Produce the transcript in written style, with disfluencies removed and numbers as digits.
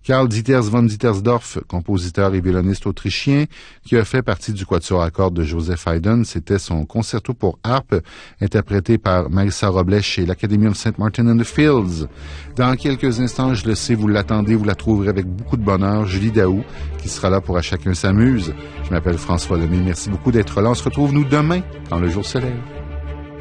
Karl Dieters von Dietersdorf, compositeur et violoniste autrichien, qui a fait partie du quatuor à cordes de Joseph Haydn. C'était son concerto pour harpe, interprété par Marissa Robles chez l'Academy of St. Martin in the Fields. Dans quelques instants, je le sais, vous l'attendez, vous la trouverez avec beaucoup de bonheur. Julie Daou, qui sera là pour À chacun s'amuse. Je m'appelle François Lemay. Merci beaucoup d'être là. On se retrouve, nous, demain, quand le jour se lève.